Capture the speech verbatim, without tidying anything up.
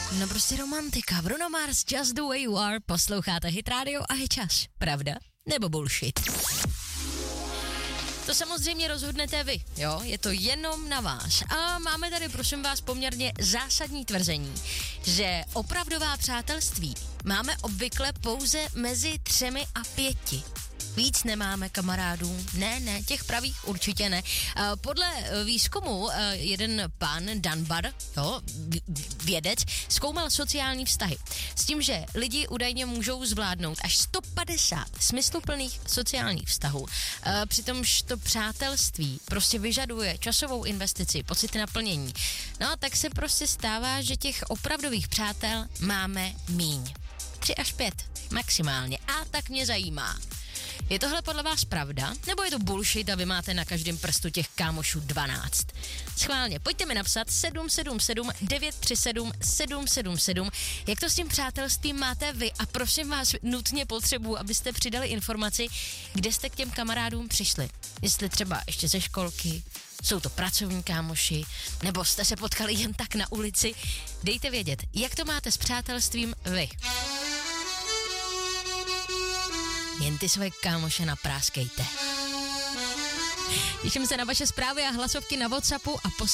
No prostě romantika. Bruno Mars, Just the Way You Are. Posloucháte Hit Radio a je čas. Pravda nebo bullshit? To samozřejmě rozhodnete vy, jo? Je to jenom na vás. A máme tady, prosím vás, poměrně zásadní tvrzení, že opravdová přátelství máme obvykle pouze mezi třemi a pěti. Víc nemáme kamarádů. Ne, ne, těch pravých určitě ne. Podle výzkumu jeden pán Dunbar, jo, vědec, zkoumal sociální vztahy. S tím, že lidi údajně můžou zvládnout až sto padesát smysluplných sociálních vztahů. Přitomž to přátelství prostě vyžaduje časovou investici, pocity naplnění. No a tak se prostě stává, že těch opravdových přátel máme míň. Tři až pět, maximálně. A tak mě zajímá. Je tohle podle vás pravda? Nebo je to bullshit a vy máte na každém prstu těch kámošů dvanáct? Schválně, pojďte mi napsat sedm sedm sedm devět tři sedm sedm sedm sedm. Jak to s tím přátelstvím máte vy? A prosím vás, nutně potřebuji, abyste přidali informaci, kde jste k těm kamarádům přišli. Jestli třeba ještě ze školky, jsou to pracovní kámoši, nebo jste se potkali jen tak na ulici. Dejte vědět, jak to máte s přátelstvím vy. Jen ty svoje kámoše napráskejte. Těším se na vaše zprávy a hlasovky na WhatsAppu a posílání.